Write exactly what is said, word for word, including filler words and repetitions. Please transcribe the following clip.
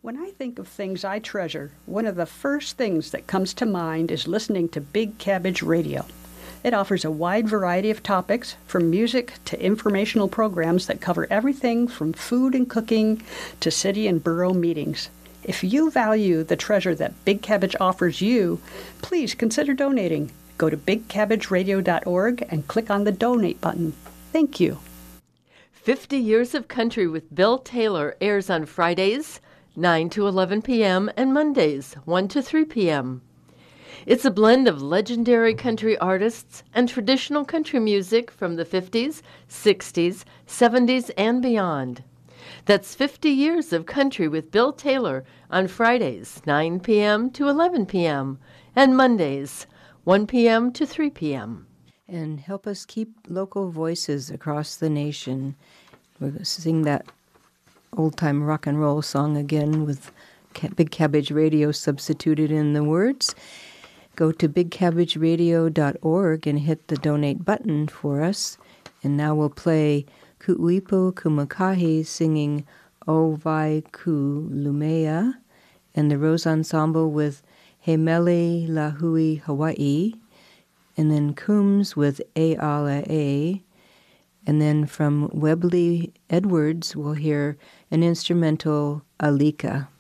When I think of things I treasure, one of the first things that comes to mind is listening to Big Cabbage Radio. It offers a wide variety of topics, from music to informational programs that cover everything from food and cooking to city and borough meetings. If you value the treasure that Big Cabbage offers you, please consider donating. Go to big cabbage radio dot org and click on the donate button. Thank you. fifty Years of Country with Bill Taylor airs on Fridays, nine to eleven p.m., and Mondays, one to three p.m. It's a blend of legendary country artists and traditional country music from the fifties, sixties, seventies, and beyond. That's fifty Years of Country with Bill Taylor on Fridays, nine p.m. to eleven p.m., and Mondays, one p.m. to three p.m. And help us keep local voices across the nation. We're going to sing that old-time rock and roll song again with Big Cabbage Radio substituted in the words. Go to big cabbage radio dot org and hit the donate button for us. And now we'll play Ku'uipo Kumakahi singing O Vai Ku Lumea, and the Rose Ensemble with He Mele Lahui Hawaii, and then Coombs with E Ala E. And then from Webley Edwards, we'll hear an instrumental Alika.